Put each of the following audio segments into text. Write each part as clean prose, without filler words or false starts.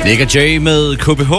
Nick og Jay med KBH.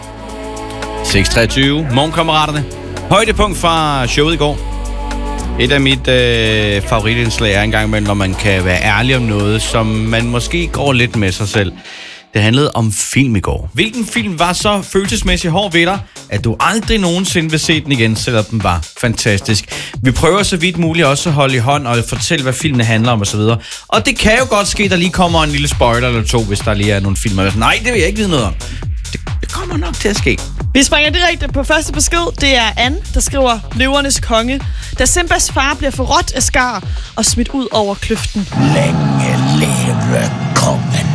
6:23. Morgenkammeraterne. Højdepunkt fra showet i går. Et af mit favoritindslag er engang imellem, når man kan være ærlig om noget, som man måske går lidt med sig selv. Det handlede om film i går. Hvilken film var så følelsesmæssigt hård ved dig, at du aldrig nogensinde vil se den igen, selvom den var fantastisk? Vi prøver så vidt muligt også at holde i hånd og fortælle, hvad filmene handler om osv. Og det kan jo godt ske, der lige kommer en lille spoiler eller to, hvis der lige er nogle film. Nej, det vil jeg ikke vide noget om. Det kommer nok til at ske. Vi springer direkte på første besked. Det er Anne, der skriver Løvernes konge. Da Simbas far bliver forrådt af Scar og smidt ud over kløften. Længe leve kongen.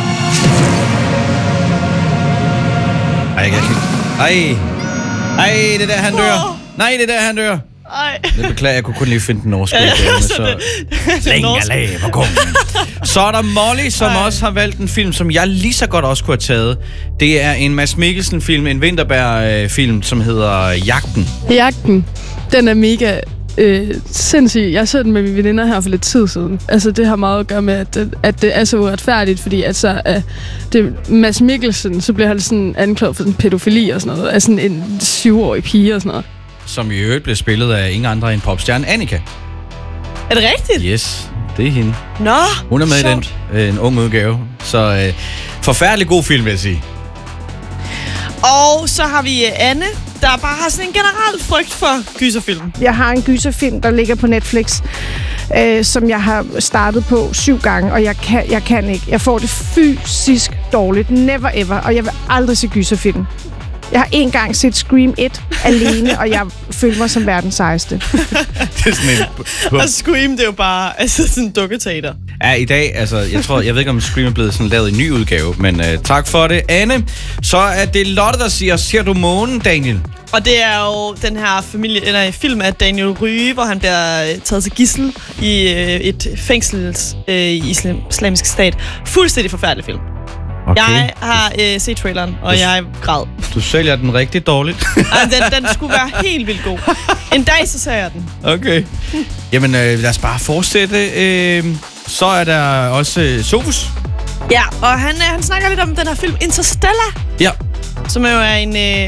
Ej, det der han dør. Nej, det der han dør. Ej. Det beklager, jeg kunne kun lige finde den norske udgave. Længe leve kongen. Så er der Molly, som også har valgt en film, som jeg lige så godt også kunne have taget. Det er en Mads Mikkelsen-film, en Vinterberg-film, som hedder Jagten. Jagten, den er mega sindssyg. Jeg så den med mine veninder her for lidt tid siden. Altså, det har meget at gøre med, at det er så uretfærdigt, fordi altså, det Mads Mikkelsen, så bliver han sådan anklaget for sådan pædofili og sådan noget, af sådan en 7-årig pige og sådan noget. Som i øvrigt blev spillet af ingen andre end popstjerne Annika. Er det rigtigt? Yes, det er hende. Nå, hun er med sjovt. I den, en ung udgave. Så forfærdelig god film, vil jeg sige. Og så har vi Anne, der bare har sådan en generel frygt for gyserfilm. Jeg har en gyserfilm, der ligger på Netflix, som jeg har startet på 7 gange, og jeg kan ikke. Jeg får det fysisk dårligt. Never ever. Og jeg vil aldrig se gyserfilm. Jeg har en gang set Scream 1 alene, og jeg følte mig som verdens sejeste. Det er sådan en... Og Scream, det er jo bare sådan en dukketeater. Ja, i dag, altså, jeg ved ikke, om Scream er blevet sådan lavet i en ny udgave, men tak for det, Anne. Så er det Lotte, der siger, ser du månen, Daniel? Og det er jo den her film af Daniel Rye, hvor han bliver taget til gidsel i et fængsel i Islamisk Stat. Fuldstændig forfærdelig film. Okay. Jeg har set traileren, og jeg græd. Du sælger den rigtig dårligt. Den skulle være helt vildt god. En dag, så ser jeg den. Okay. Jamen, lad os bare fortsætte. Så er der også Sofus. Ja, og han snakker lidt om den her film Interstellar. Ja. Som jo er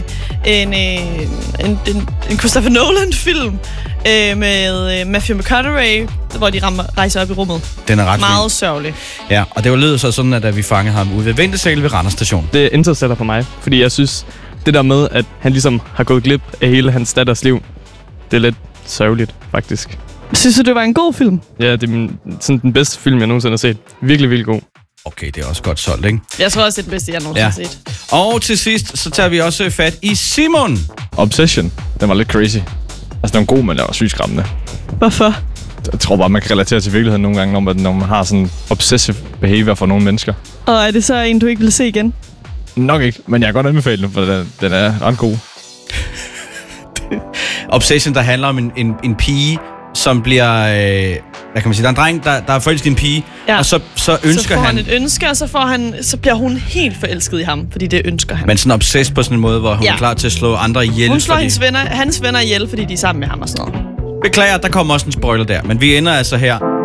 en Christopher Nolan-film med Matthew McConaughey, hvor de rejser op i rummet. Den er ret meget sørgelig. Ja, og det var lød så sådan, at vi fangede ham ude ved ventesalen ved Randers Station. Det er Interstellar for mig, fordi jeg synes, det der med, at han ligesom har gået glip af hele hans datters liv, det er lidt sørgeligt, faktisk. Synes du, det var en god film? Ja, det er sådan den bedste film, jeg nogensinde har set. Virkelig, virkelig god. Okay, det er også godt solgt, ikke? Jeg tror også, det er den bedste, jeg nogensinde har set. Og til sidst, så tager vi også fat i Simon. Obsession, den var lidt crazy. Altså, den var god, men den var sygt skræmmende. Hvorfor? Jeg tror bare, man kan relatere til virkeligheden nogle gange, når man har sådan obsessive behavior for nogle mennesker. Og er det så en, du ikke vil se igen? Nok ikke, men jeg kan godt anbefale den, for den er ret god. Obsession, der handler om en pige, som bliver... hvad kan man sige? Der er en dreng, der er forelsket i en pige, ja. Og så ønsker så får han et ønske, og så bliver hun helt forelsket i ham, fordi det ønsker han. Men sådan obsessed på sådan en måde, hvor hun er klar til at slå andre ihjel. Hun slår hans venner ihjel, fordi de er sammen med ham og sådan noget. Beklager, der kommer også en spoiler der, men vi ender altså her.